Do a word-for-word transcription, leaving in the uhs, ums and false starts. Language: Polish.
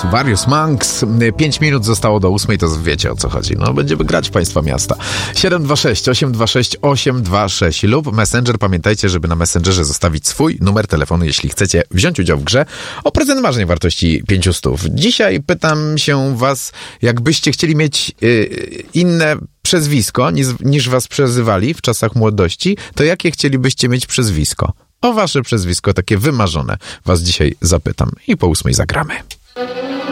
Various Monks. Pięć minut zostało do ósmej, to wiecie, o co chodzi. No, będziemy grać w Państwa miasta. siedem dwa sześć, osiem dwa sześć, osiem dwa sześć lub Messenger. Pamiętajcie, żeby na Messengerze zostawić swój numer telefonu, jeśli chcecie wziąć udział w grze o prezent marzeń wartości pięćset. Dzisiaj pytam się was, jakbyście chcieli mieć yy, inne przezwisko niż, niż was przezywali w czasach młodości, to jakie chcielibyście mieć przezwisko? O wasze przezwisko, takie wymarzone, was dzisiaj zapytam i po ósmej zagramy.